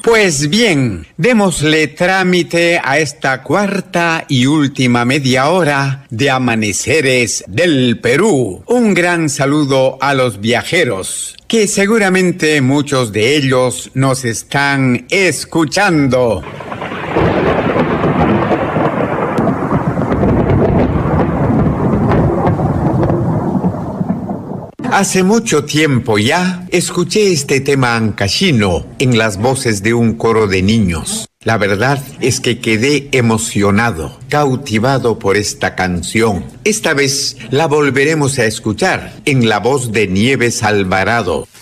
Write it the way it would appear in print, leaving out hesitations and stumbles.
Pues bien, démosle trámite a esta cuarta y última media hora de Amaneceres del Perú. Un gran saludo a los viajeros, que seguramente muchos de ellos nos están escuchando. Hace mucho tiempo ya escuché este tema ancashino en las voces de un coro de niños. La verdad es que quedé emocionado, cautivado por esta canción. Esta vez la volveremos a escuchar en la voz de Nieves Alvarado.